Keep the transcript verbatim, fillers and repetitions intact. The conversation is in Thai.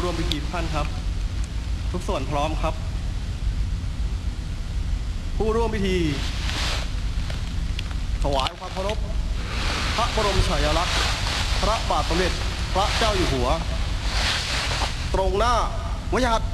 ร่วมพิธีทุกท่านครับทุกส่วนพร้อมครับผู้ร่วมพิธีถวายความเคารพพระบรมฉายาลักษณ์พระบาทสมเด็จพระเจ้าอยู่หัวตรงหน้าวิหาร